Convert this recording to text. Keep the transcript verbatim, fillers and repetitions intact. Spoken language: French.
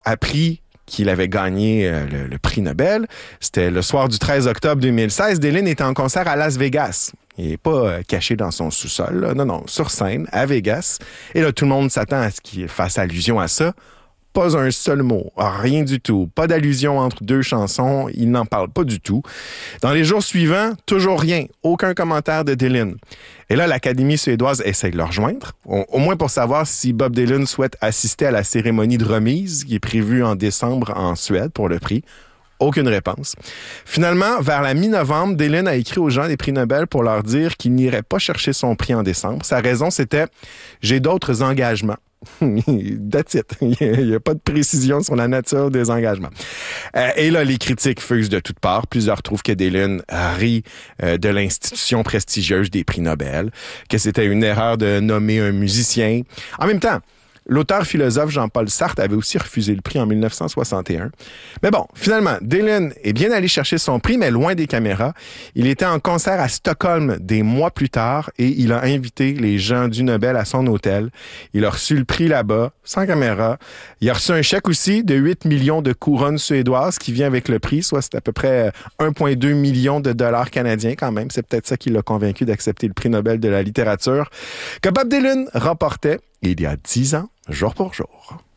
appris qu'il avait gagné euh, le, le prix Nobel, c'était le soir du treize octobre deux mille seize. Dylan était en concert à Las Vegas. Il n'est pas euh, caché dans son sous-sol, là. non, non, sur scène, à Vegas. Et là, tout le monde s'attend à ce qu'il fasse allusion à ça. Pas un seul mot, rien du tout. Pas d'allusion entre deux chansons, il n'en parle pas du tout. Dans les jours suivants, toujours rien, aucun commentaire de Dylan. Et là, l'Académie suédoise essaie de le rejoindre, au, au moins pour savoir si Bob Dylan souhaite assister à la cérémonie de remise qui est prévue en décembre en Suède pour le prix. Aucune réponse. Finalement, vers la mi-novembre, Dylan a écrit aux gens des prix Nobel pour leur dire qu'il n'irait pas chercher son prix en décembre. Sa raison, c'était « J'ai d'autres engagements ». That's it. Il n'y a pas de précision sur la nature des engagements. Euh, et là, les critiques fusent de toutes parts. Plusieurs trouvent que Dylan rit euh, de l'institution prestigieuse des prix Nobel, que c'était une erreur de nommer un musicien. En même temps, l'auteur-philosophe Jean-Paul Sartre avait aussi refusé le prix en mille neuf cent soixante et un. Mais bon, finalement, Dylan est bien allé chercher son prix, mais loin des caméras. Il était en concert à Stockholm des mois plus tard et il a invité les gens du Nobel à son hôtel. Il a reçu le prix là-bas, sans caméra. Il a reçu un chèque aussi de huit millions de couronnes suédoises qui vient avec le prix, soit c'est à peu près un virgule deux million de dollars canadiens quand même. C'est peut-être ça qui l'a convaincu d'accepter le prix Nobel de la littérature que Bob Dylan remportait il y a dix ans, jour pour jour.